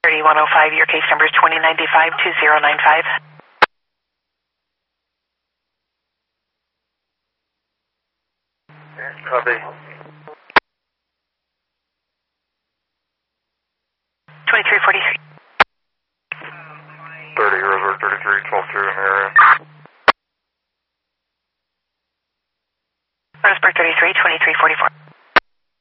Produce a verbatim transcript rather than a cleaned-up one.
thirty-one oh five, your case number is twenty ninety-five two zero nine five. Copy. twenty-three forty-three. thirty, Roseburg thirty-three, twelve two in the area. Roseburg thirty-three, twenty-three